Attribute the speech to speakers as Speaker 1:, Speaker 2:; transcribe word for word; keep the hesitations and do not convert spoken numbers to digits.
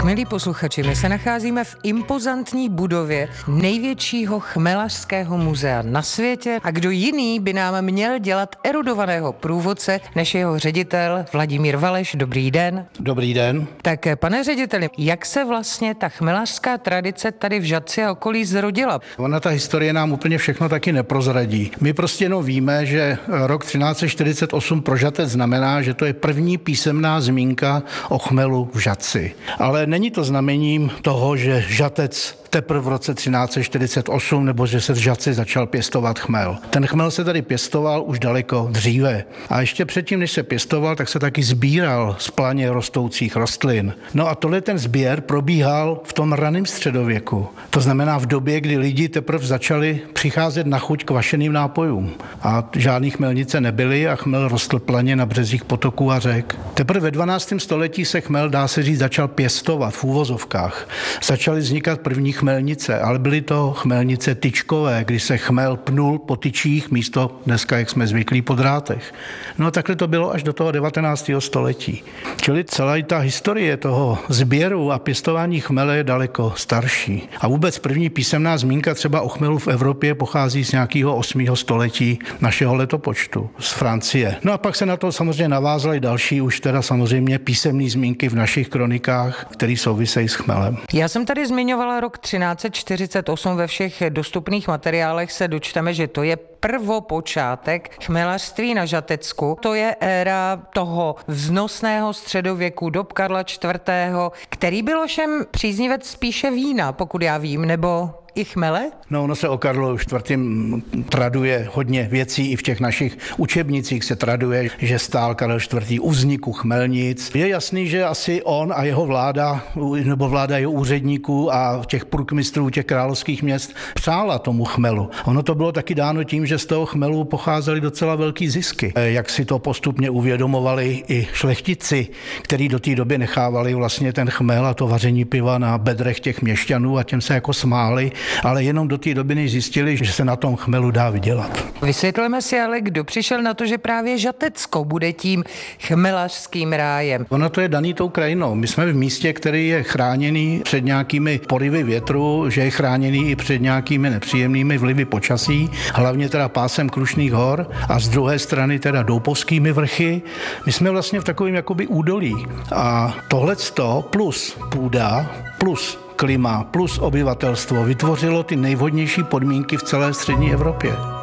Speaker 1: Milí posluchači, my se nacházíme v impozantní budově největšího chmelařského muzea na světě a kdo jiný by nám měl dělat erudovaného průvodce než jeho ředitel Vladimír Valeš. Dobrý den.
Speaker 2: Dobrý den.
Speaker 1: Tak pane řediteli, jak se vlastně ta chmelařská tradice tady v Žatci a okolí zrodila?
Speaker 2: Ona ta historie nám úplně všechno taky neprozradí. My prostě jenom víme, že rok třináct set čtyřicet osm pro Žatec znamená, že to je první písemná zmínka o chmelu v Žatci. Ale není to znamením toho, že Žatec teprve v roce třináct set čtyřicet osm nebo že se v Žatci začal pěstovat chmel. Ten chmel se tady pěstoval už daleko dříve. A ještě předtím, než se pěstoval, tak se taky sbíral z planě rostoucích rostlin. No a tohle ten sběr probíhal v tom raném středověku. To znamená v době, kdy lidi teprve začali přicházet na chuť k vašeným nápojům. A žádný chmelnice nebyly a chmel rostl planě na březích potoků a řek. Teprve ve dvanáctém století se chmel, dá se říct, začal pěstovat v úvozovkách. Začaly vznikat první chmelnice, ale byly to chmelnice tyčkové, kdy se chmel pnul po tyčích místo dneska, jak jsme zvyklí, po drátech. No a takhle to bylo až do toho devatenáctého století. Čili celá ta historie toho sběru a pěstování chmele je daleko starší. A vůbec první písemná zmínka třeba o chmelu v Evropě pochází z nějakého osmého století našeho letopočtu, z Francie. No a pak se na to samozřejmě navázaly další už teda samozřejmě písemné zmínky v našich kronikách, které souvisejí s chmelem.
Speaker 1: Já jsem tady zmiňovala rok třináct set čtyřicet osm, ve všech dostupných materiálech se dočteme, že to je prvopočátek chmelařství na Žatecku. To je éra toho vznosného středověku, dob Karla čtvrtého, který byl ovšem příznivec spíše vína, pokud já vím, nebo i chmele?
Speaker 2: No, ono se o Karlu čtvrtém traduje hodně věcí, i v těch našich učebnicích se traduje, že stál Karel čtvrtý u vzniku chmelnic. Je jasný, že asi on a jeho vláda, nebo vláda jeho úředníků a těch průkmistrů těch královských měst přála tomu chmelu. Ono to bylo taky dáno tím, že z toho chmelu pocházely docela velký zisky. Jak si to postupně uvědomovali i šlechtici, kteří do té doby nechávali vlastně ten chmel a to vaření piva na bedrech těch měšťanů a těm se jako smáli, ale jenom do té doby než zjistili, že se na tom chmelu dá vydělat.
Speaker 1: Vysvětleme si ale, kdo přišel na to, že právě Žatecko bude tím chmelařským rájem.
Speaker 2: Ono to je daný tou krajinou. My jsme v místě, který je chráněný před nějakými porivy větru, že je chráněný i před nějakými nepříjemnými vlivy počasí, hlavně teda pásem Krušných hor a z druhé strany teda Doupovskými vrchy. My jsme vlastně v takovém jakoby údolí. A tohleto plus půda, plus klima, plus obyvatelstvo vytvořilo ty nejvhodnější podmínky v celé střední Evropě.